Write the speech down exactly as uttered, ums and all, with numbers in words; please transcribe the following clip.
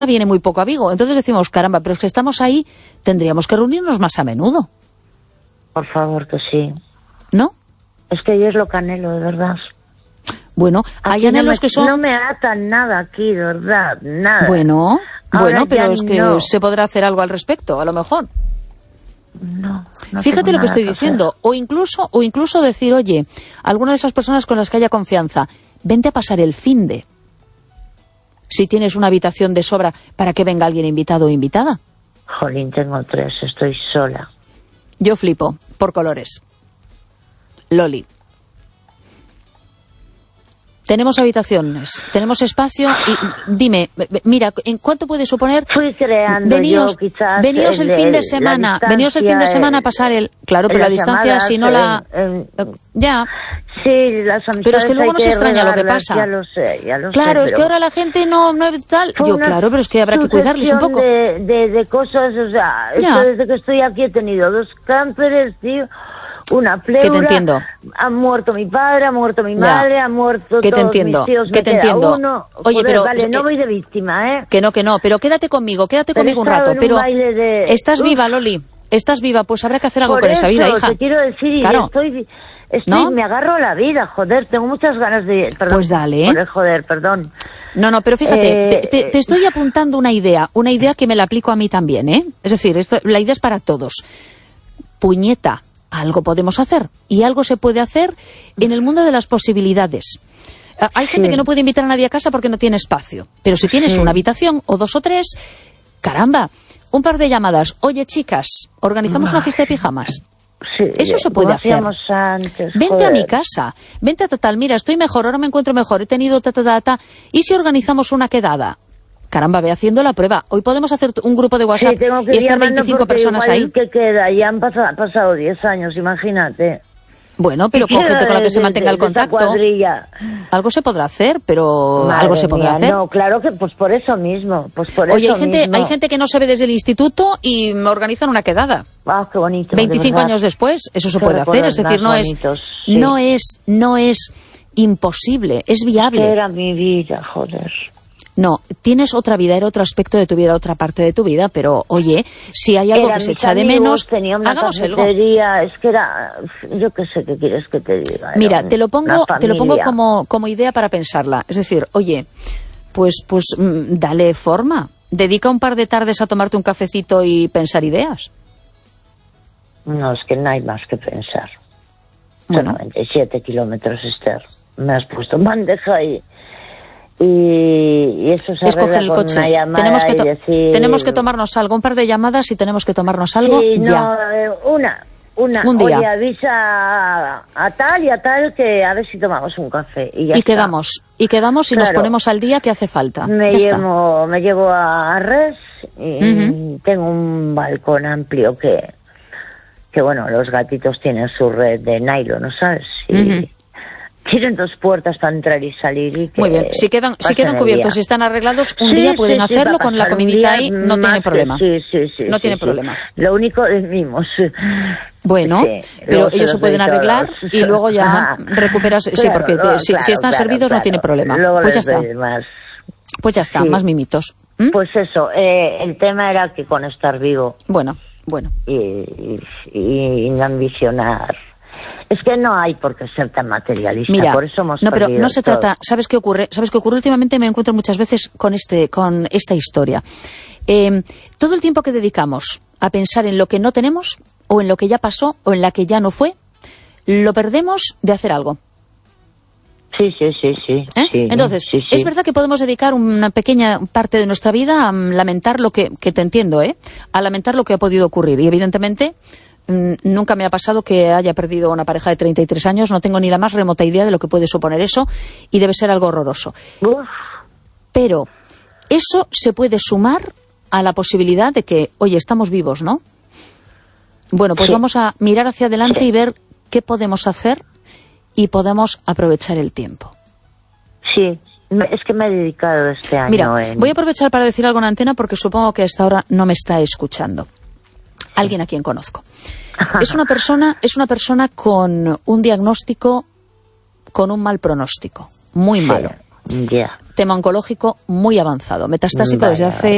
viene muy poco a Vigo. Entonces decimos, caramba, pero es que estamos ahí, tendríamos que reunirnos más a menudo. Por favor, que sí. ¿No? Es que yo es lo que anhelo, de verdad. Bueno, hay Aquí anhelos no me, que son... No me atan nada aquí, de verdad, nada. Bueno, Ahora bueno, pero es que no. se podrá hacer algo al respecto, a lo mejor. No, no Fíjate tengo lo que nada estoy diciendo. hacer. O incluso, o incluso decir, oye, alguna de esas personas con las que haya confianza, vente a pasar el finde. Si tienes una habitación de sobra para que venga alguien invitado o invitada. Jolín, tengo tres, estoy sola. Yo flipo, por colores. Loli. Tenemos habitaciones, tenemos espacio y dime, mira, ¿en cuánto puede suponer? Fui creando veníos, yo quizás... veníos el, el, fin de el, semana, veníos el fin de semana a pasar el... Claro, pero la distancia, llamadas, si no la... En, en, ya. Sí, las amistades. Pero es que luego no se extraña lo que pasa. Ya lo sé, ya lo claro, sé. es que ahora la gente no, no es tal... Yo, claro, pero es que habrá que cuidarles un poco. De, de, de cosas, o sea, es que desde que estoy aquí he tenido dos cánceres, tío... Una pleura, que te entiendo. Ha muerto mi padre, ha muerto mi madre, ya. ha muerto que todos te entiendo. mis tíos, que me te queda entiendo. uno. Oye, Joder, pero vale, no eh, voy de víctima, ¿eh? Que no, que no, pero quédate conmigo, quédate pero conmigo un rato. En pero un baile de... estás Uf. viva, Loli, estás viva, pues habrá que hacer algo Por con eso, esa vida, hija. Te quiero decir, claro. estoy, estoy ¿No? me agarro a la vida, joder, tengo muchas ganas de... Perdón, pues dale. Por el joder, perdón. No, no, pero fíjate, eh, te, te, te estoy apuntando una idea, una idea que me la aplico a mí también, ¿eh? Es decir, esto, la idea es para todos. Puñeta. Algo podemos hacer y algo se puede hacer en el mundo de las posibilidades. Hay sí. gente que no puede invitar a nadie a casa porque no tiene espacio, pero si tienes sí. una habitación o dos o tres, caramba, un par de llamadas. Oye, chicas, organizamos Ay. una fiesta de pijamas. Sí, eso se puede hacer. Antes, vente joder. a mi casa, vente a tal, mira, estoy mejor, ahora me encuentro mejor, he tenido ta, ta, ta, ta. ¿Y si organizamos una quedada? Caramba, ve haciendo la prueba. Hoy podemos hacer un grupo de WhatsApp sí, tengo que y estar veinticinco personas ahí. Que queda, ya han pasado, pasado diez años, imagínate. Bueno, pero con gente con la que se mantenga de, el contacto. Algo se podrá hacer, pero Madre algo se podrá mía, hacer. No, claro que pues por eso mismo. Pues por Oye, eso hay gente, mismo. hay gente que no se ve desde el instituto y organizan una quedada. Ah, qué bonito. veinticinco años después, eso se qué puede hacer. Es decir, no bonitos, es, sí. no es, no es imposible, es viable. Era mi vida, joder. No, tienes otra vida, era otro aspecto de tu vida, otra parte de tu vida, pero oye, si hay algo era que se echa de menos, hagamos algo. Es que era, yo qué sé qué quieres que te diga. Mira, te lo pongo, te lo pongo como, como idea para pensarla. Es decir, oye, pues, pues mmm, dale forma. Dedica un par de tardes a tomarte un cafecito y pensar ideas. No, es que no hay más que pensar. Bueno. Son noventa y siete kilómetros, Esther. Me has puesto en bandeja y... Y eso se escoge el coche. Tenemos que, decir... tenemos que tomarnos algo, un par de llamadas y tenemos que tomarnos algo sí, no, ya. Eh, una, una. Un día. Oye, avisa a, a tal y a tal que a ver si tomamos un café. Y, ya y está. quedamos, y quedamos y claro. nos ponemos al día que hace falta. Me, ya llevo, está. me llevo a Res y uh-huh. tengo un balcón amplio que, que, bueno, los gatitos tienen su red de nylon, ¿no sabes? Y, uh-huh. Tienen dos puertas para entrar y salir. Y que muy bien, si quedan, si quedan cubiertos, si están arreglados, un sí, día pueden sí, hacerlo sí, con la comidita ahí, no tiene problema. Sí, sí, sí. No sí, tiene sí. problema. Lo único es mimos. Bueno, sí, pero ellos se pueden arreglar todos. Y luego ya recuperas. Claro, sí, porque luego, si, claro, si están claro, servidos claro. no tiene problema. Luego pues ya está. Más. Pues ya está, sí. más mimitos. ¿Mm? Pues eso, eh, el tema era que con estar vivo. Bueno, bueno. Y, y, y no ambicionar. Es que no hay por qué ser tan materialista. Mira, por eso hemos no, pero no se todo. trata. ¿Sabes qué ocurre? ¿Sabes qué ocurre? Últimamente me encuentro muchas veces con este, con esta historia. Eh, todo el tiempo que dedicamos a pensar en lo que no tenemos, o en lo que ya pasó, o en la que ya no fue, lo perdemos de hacer algo. Sí, sí, sí, sí. ¿Eh? sí Entonces, sí, sí. es verdad que podemos dedicar una pequeña parte de nuestra vida a lamentar lo que, que te entiendo, ¿eh? A lamentar lo que ha podido ocurrir. Y evidentemente, nunca me ha pasado que haya perdido una pareja de treinta y tres años, no tengo ni la más remota idea de lo que puede suponer eso y debe ser algo horroroso. Uf. Pero eso se puede sumar a la posibilidad de que, oye, estamos vivos, ¿no? Bueno, pues sí. vamos a mirar hacia adelante sí. y ver qué podemos hacer y podemos aprovechar el tiempo. Sí, es que me he dedicado este año. Mira, en... voy a aprovechar para decir algo en antena porque supongo que hasta ahora no me está escuchando. Alguien a quien conozco. Es una persona, es una persona con un diagnóstico, con un mal pronóstico, muy malo. Sí, yeah. Tema oncológico muy avanzado, metastásico Vaya. desde hace